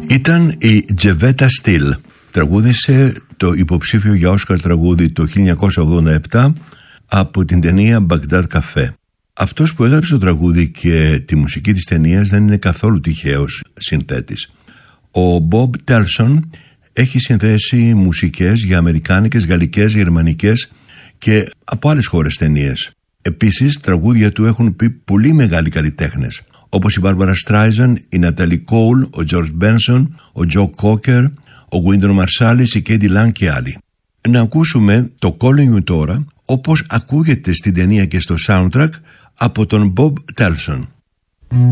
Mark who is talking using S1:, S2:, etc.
S1: Ήταν η Τζεβέτα Στιλ. Τραγούδισε το υποψήφιο για Όσκαρ τραγούδι το 1987 από την ταινία Μπαγντάντ Καφέ. Αυτός που έγραψε το τραγούδι και τη μουσική της ταινίας δεν είναι καθόλου τυχαίος συνθέτης. Ο Μπομπ Τέλσον έχει συνθέσει μουσικές για αμερικάνικες, γαλλικές, γερμανικές και από άλλες χώρες ταινίες. Επίσης, τραγούδια του έχουν πει πολύ μεγάλοι καλλιτέχνες, όπως η Μπάρμπαρα Στράιζαν, η Ναταλί Κόουλ, ο Τζορτζ Μπένσον, ο Τζο Κόκερ, ο Γουίντον Μαρσάλης, η Κέντι Λαν και άλλοι. Να ακούσουμε το Calling You τώρα, όπως ακούγεται στην ταινία και στο soundtrack από τον Μπομπ Τέλσον.